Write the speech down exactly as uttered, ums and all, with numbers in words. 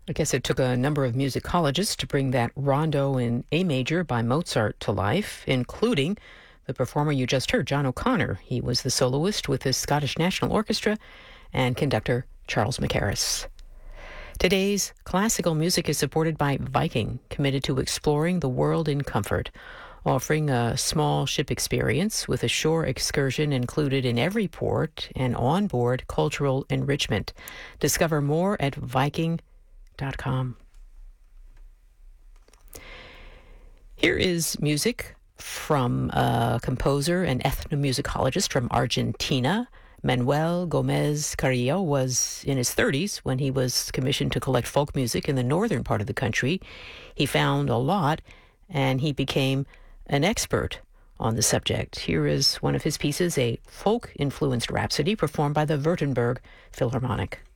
I guess it took a number of musicologists to bring that rondo in A major by Mozart to life, including the performer you just heard, John O'Connor. He was the soloist with the Scottish National Orchestra and conductor Charles Mackerras. Today's classical music is supported by Viking, committed to exploring the world in comfort, offering a small ship experience with a shore excursion included in every port and onboard cultural enrichment. Discover more at Viking dot com. Here is music from a composer and ethnomusicologist from Argentina. Manuel Gomez Carrillo was in his thirties when he was commissioned to collect folk music in the northern part of the country. He found a lot, and he became an expert on the subject. Here is one of his pieces, a folk-influenced rhapsody performed by the Württemberg Philharmonic.